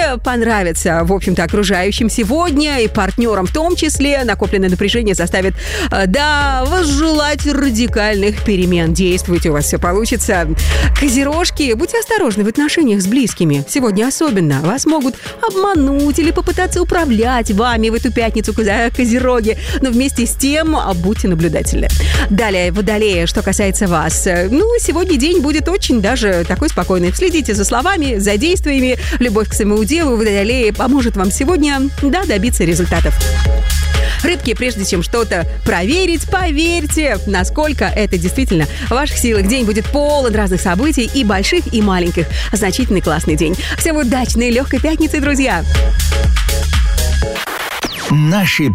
понравятся, в общем-то, окружающим сегодня и партнерам в том числе. Накопленное напряжение заставит, возжелать радикальных перемен. Действуйте, у вас все получится. Козерожки, будьте осторожны в отношениях с близкими. Сегодня особенно. Вас могут обмануть или попытаться управлять вами в эту пятницу, козероги. Но вместе с тем будьте наблюдательны. Далее, водолеи, что касается вас. Сегодня день будет очень даже такой спокойный. Следите за словами, за действиями. Любовь к своему делу, водолеи, поможет вам сегодня, добиться результатов. Рыбки, прежде чем что-то проверить, поверьте, насколько это действительно в ваших силах. День будет полон разных событий, и больших, и маленьких. Значительный классный день. Всем удачной, легкой пятницы, друзья! Наши